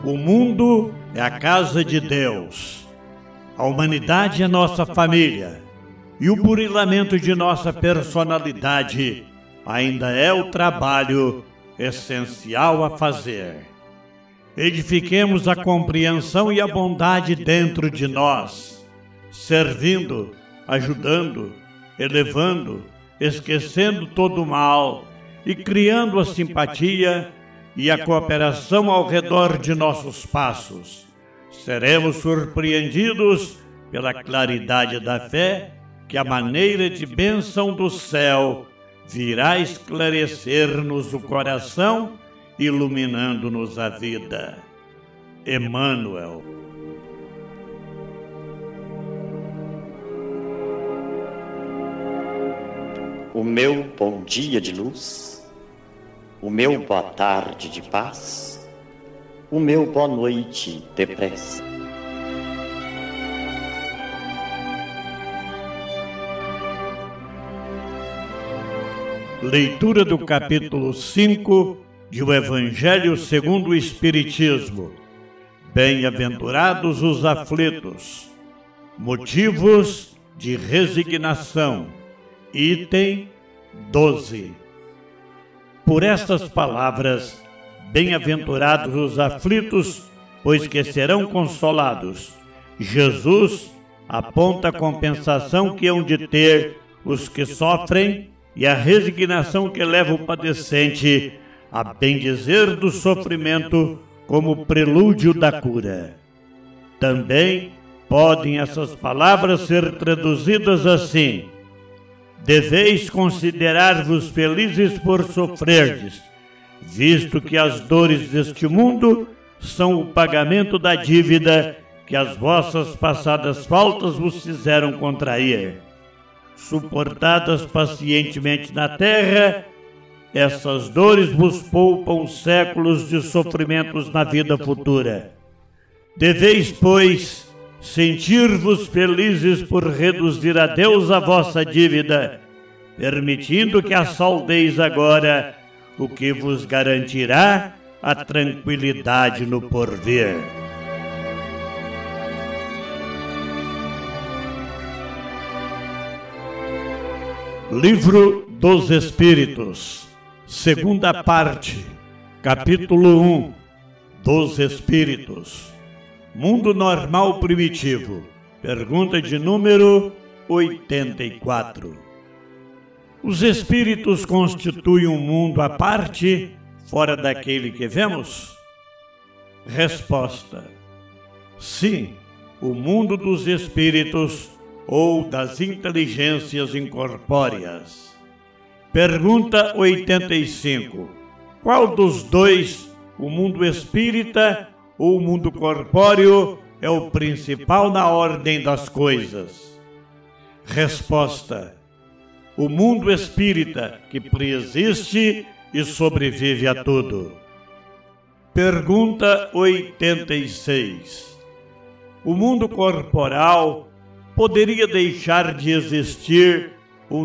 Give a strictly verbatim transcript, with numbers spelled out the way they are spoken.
O mundo é a casa de Deus. A humanidade é nossa família. E o burilamento de nossa personalidade ainda é o trabalho essencial a fazer. Edifiquemos a compreensão e a bondade dentro de nós, servindo, ajudando, elevando, esquecendo todo o mal e criando a simpatia e a cooperação ao redor de nossos passos. Seremos surpreendidos pela claridade da fé que a maneira de bênção do céu virá esclarecer-nos o coração, iluminando-nos a vida. Emmanuel. O meu bom dia de luz, o meu boa tarde de paz, o meu boa noite de prece. Leitura do capítulo cinco de O Evangelho segundo o Espiritismo. Bem-aventurados os aflitos. Motivos de resignação. Item doze. Por estas palavras, bem-aventurados os aflitos, pois que serão consolados. Jesus aponta a compensação que hão de ter os que sofrem e a resignação que leva o padecente a bendizer do sofrimento como prelúdio da cura. Também podem essas palavras ser traduzidas assim: deveis considerar-vos felizes por sofrerdes, visto que as dores deste mundo são o pagamento da dívida que as vossas passadas faltas vos fizeram contrair. Suportadas pacientemente na terra, essas dores vos poupam séculos de sofrimentos na vida futura. Deveis, pois, sentir-vos felizes por reduzir a Deus a vossa dívida, permitindo que a saldeis agora, o que vos garantirá a tranquilidade no porvir. Livro dos Espíritos, segunda parte, capítulo um, dos Espíritos. Mundo normal primitivo. Pergunta de número oitenta e quatro. Os espíritos constituem um mundo à parte, fora daquele que vemos? Resposta: sim, o mundo dos espíritos ou das inteligências incorpóreas. Pergunta oitenta e cinco. Qual dos dois, o mundo espírita ou o mundo corpóreo, é o principal na ordem das coisas? Resposta: o mundo espírita, que preexiste e sobrevive a tudo. Pergunta oitenta e seis. O mundo corporal poderia deixar de existir